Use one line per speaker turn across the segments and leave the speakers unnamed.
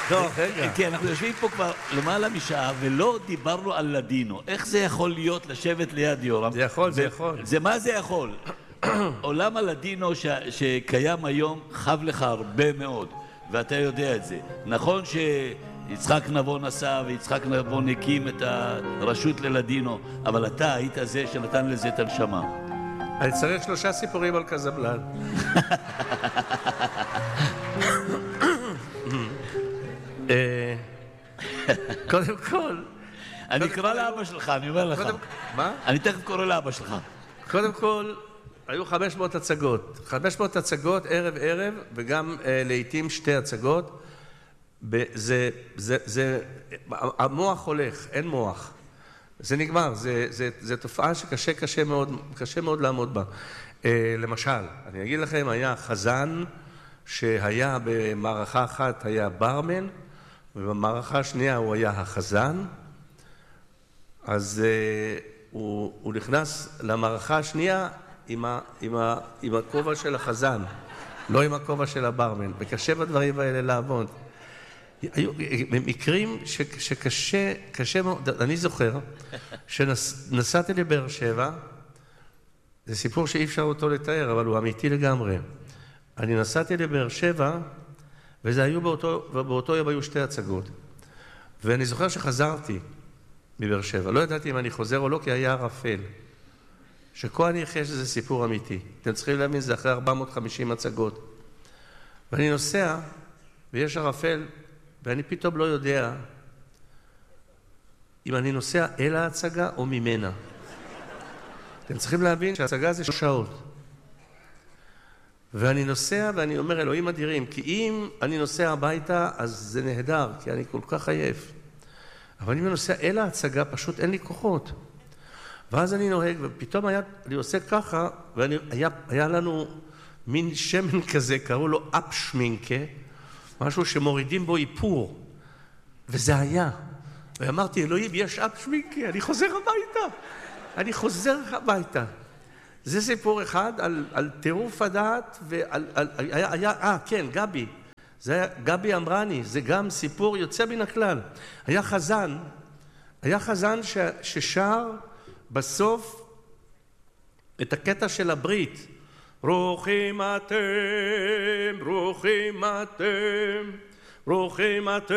טוב, רגע.
כי אנחנו יושבים פה כבר למעלה משעה ולא דיברנו על לדינו. איך זה יכול להיות לשבת ליד יורם?
זה יכול, זה יכול.
זה מה זה יכול? עולם הלדינו שקיים היום חב לך הרבה מאוד, ואתה יודע את זה. נכון שיצחק נבון עשה ויצחק נבון הקים את הרשות ללדינו, אבל אתה היית זה שנתן לזה את הנשמה.
אני צריך 3 סיפורים על קזבלן. קודם כל...
אני קורא לאבא שלך, אני אומר לך.
מה?
אני תכף קורא לאבא שלך.
קודם כל, היו 500 הצגות. 500 הצגות ערב, וגם לעתים 2 הצגות. המוח הולך, אין מוח. זה נגמר, זה תופעה שקשה מאוד לעמוד בה. למשל, אני אגיד לכם, היה חזן שהיה במערכה אחת היה ברמן, ובמערכה השנייה הוא היה החזן, אז הוא נכנס למערכה השנייה עם הכובע של החזן, לא עם הכובע של הברמן, וקשה בדברים האלה לעבוד. היו מקרים שקשה מאוד, אני זוכר שנסעתי לבאר שבע, זה סיפור שאי אפשר אותו לתאר, אבל הוא אמיתי לגמרי. אני נסעתי לבאר שבע, וזה היו באותו יום היו 2 הצגות. ואני זוכר שחזרתי מבאר שבע. לא ידעתי אם אני חוזר או לא, כי היה ערפל. שכה אני אחרי שזה סיפור אמיתי. אתם צריכים להבין, זה אחרי 450 הצגות. ואני נוסע, ויש ערפל, ואני פתאום לא יודע אם אני נוסע אל ההצגה או ממנה. אתם צריכים להבין שההצגה זה 3 שעות. ואני נוסע ואני אומר, אלוהים אדירים, כי אם אני נוסע הביתה, אז זה נהדר, כי אני כל כך עייף. אבל אם אני נוסע אל ההצגה, פשוט אין לי כוחות. ואז אני נוהג, ופתאום אני עושה ככה, והיה לנו מין שמן כזה, קראו לו אפשמינקה, משהו שמורידים בו איפור. וזה היה. ואמרתי, אלוהים, יש אפשמינקה, אני חוזר הביתה. זה סיפור אחד על טירוף הדעת, כן, גבי. זה היה גבי אמרני, זה גם סיפור יוצא מן הכלל. היה חזן ששר בסוף את הקטע של הברית. ברוכים אתם, ברוכים אתם, ברוכים אתם,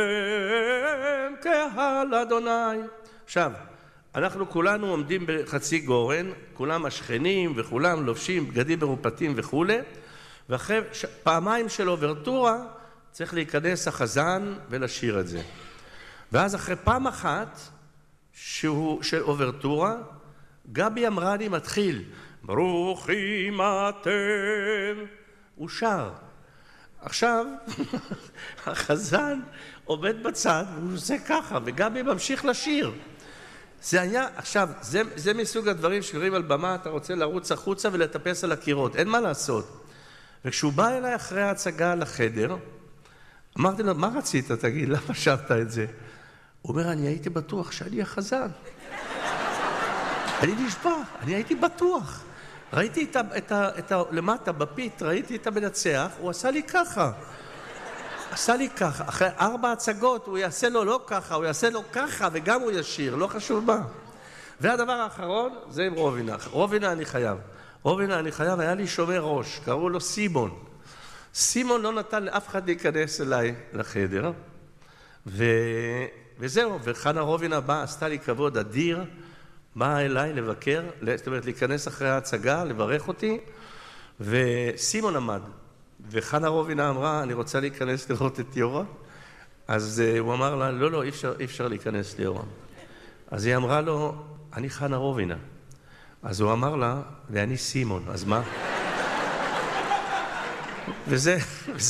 קהל אדוני. עכשיו, אנחנו כולנו עומדים בחצי גורן, כולם השכנים וכולם לובשים בגדים מרופטים וכו', ואחרי פעמיים של אוברטורה צריך להיכנס החזן ולשיר את זה. ואז אחרי פעם אחת של אוברטורה, גבי אמרני מתחיל, ברוכים אתם, הוא שר. עכשיו, החזן עומד בצד והוא עושה ככה, וגבי ממשיך לשיר. זה היה, עכשיו, זה מסוג הדברים שקוראים על במה, אתה רוצה לרוץ החוצה ולטפס על הקירות, אין מה לעשות. וכשהוא בא אליי אחרי ההצגה לחדר, אמרתי לו, מה רצית, תגיד, למה שבת את זה? הוא אומר, אני הייתי בטוח שאני החזן. אני נשבע, אני הייתי בטוח. ראיתי למטה בפית, ראיתי את המנצח, הוא עשה לי ככה. אחרי 4 הצגות הוא יעשה לו לא ככה, הוא יעשה לו ככה וגם הוא ישיר, לא חשוב מה. והדבר האחרון זה עם רובינה. רובינה אני חייב, היה לי שומר ראש, קראו לו סימון. סימון לא נתן לאף אחד להיכנס אליי לחדר, וזהו, וחנה רובינה באה, עשתה לי כבוד אדיר, באה אליי לבקר, זאת אומרת להיכנס אחרי ההצגה, לברך אותי, וסימון עמד. וחנה רובינה אמרה, אני רוצה להיכנס לראות את יורם. אז הוא אמר לה, לא, אי אפשר להיכנס ליורם. אז היא אמרה לו, אני חנה רובינה. אז הוא אמר לה, ואני סימון, אז מה? וזה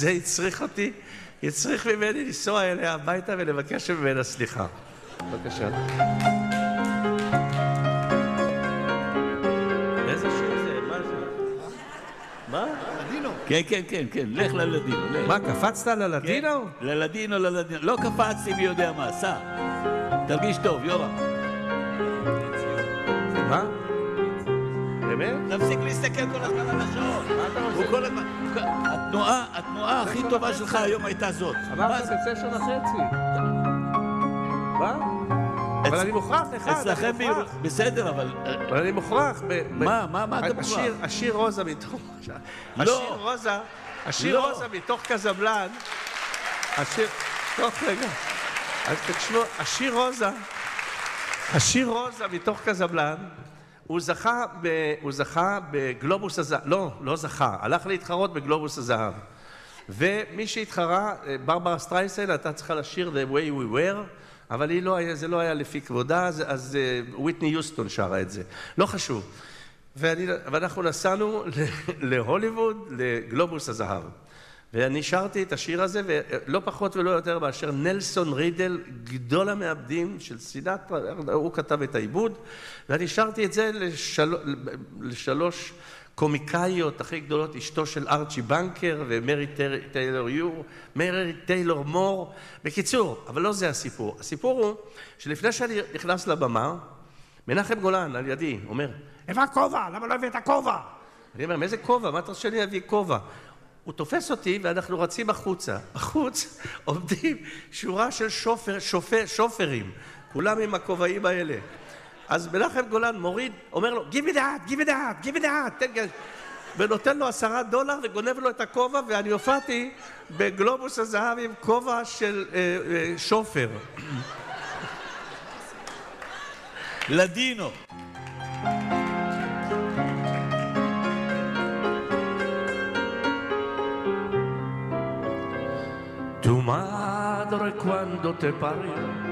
הצריך ממני לנסוע אליה הביתה ולבקש ממנה סליחה. בבקשה. איזה שיר זה? מה זה? מה?
כן, לך ללדינו.
מה, קפצת ללדינו?
ללדינו. לא קפצתי מי יודע מה, סע. תרגיש טוב, יורם.
מה? באמת?
תפסיק להסתכל כל הזמן על השעון.
מה אתה רוצה?
הוא כל הזמן... התנועה הכי טובה שלך היום הייתה זאת.
אמרת ב9:30. מה? אבל אני מוכרח אחד.
אצלכם בסדר, אבל...
אבל אני מוכרח.
מה אתה מוכרח?
השיר רוזה מתוך...
לא.
השיר רוזה מתוך קזבלן. טוב, רגע. תשמעו, השיר רוזה מתוך קזבלן, הוא זכה בגלובוס הזהב, לא זכה, הלך להתחרות בגלובוס הזהב. ומי שהתחרה, ברברה סטרייסן, הייתה צריכה לשיר The Way We Were, אבל זה לא היה לפי כבודה, אז וויטני יוסטון שרה את זה. לא חשוב. ואנחנו נסענו להוליווד, לגלובוס הזהב. ואני שרתי את השיר הזה, ולא פחות ולא יותר מאשר נלסון רידל, גדול המעבדים של סינטרה, הוא כתב את העיבוד, ואני שרתי את זה לשלוש קומיקאיות הכי גדולות, אשתו של ארצ'י בנקר ומרי טיילור מור. בקיצור, אבל לא זה הסיפור. הסיפור הוא שלפני שאני נכנס לבמה, מנחם גולן על ידי אומר, הבא כובע, למה לא הבאת כובע? אני אומר, מאיזה כובע? מה אתה רוצה שאני אביא כובע? הוא תופס אותי ואנחנו רצים החוצה. בחוץ עומדים שורה של שופרים, כולם עם הכובעים האלה. אז מנחם גולן מוריד, אומר לו, give me that, תן גז. ונותן לו $10 וגונב לו את הכובע, ואני הופעתי בגלובוס הזהב עם כובע של שופר.
לדינו.
Tu madre quando te parió